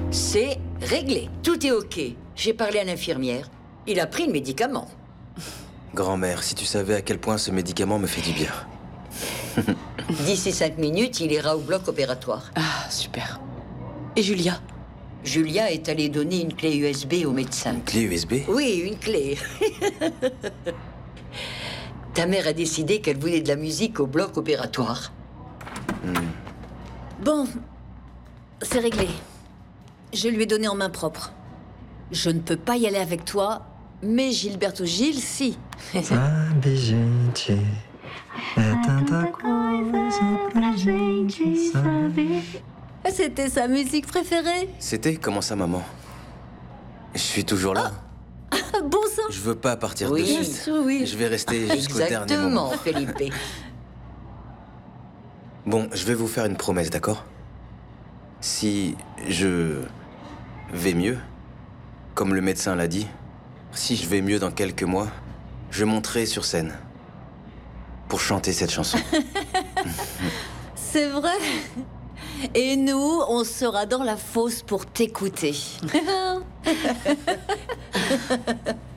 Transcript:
C'est réglé. Tout est OK. J'ai parlé à l'infirmière. Il a pris le médicament. Grand-mère, si tu savais à quel point ce médicament me fait du bien. D'ici 5 minutes, il ira au bloc opératoire. Ah, super. Et Julia? Julia est allée donner une clé USB au médecin. Une clé USB? Oui, une clé. Ta mère a décidé qu'elle voulait de la musique au bloc opératoire. Bon, c'est réglé. Je lui ai donné en main propre. Je ne peux pas y aller avec toi, mais Gilberto Gil, si. Sabe, gente, é tanta coisa pra gente saber. C'était sa musique préférée. C'était? Comment ça, maman? Je suis toujours là. Bon sang. Je veux pas partir Oui. de Bien suite. sûr, oui. Je vais rester jusqu'au dernier moment. Exactement, Felipe. Bon, je vais vous faire une promesse, d'accord? Si je vais mieux, comme le médecin l'a dit, si je vais mieux dans quelques mois, je monterai sur scène pour chanter cette chanson. C'est vrai. Et nous, on sera dans la fosse pour t'écouter.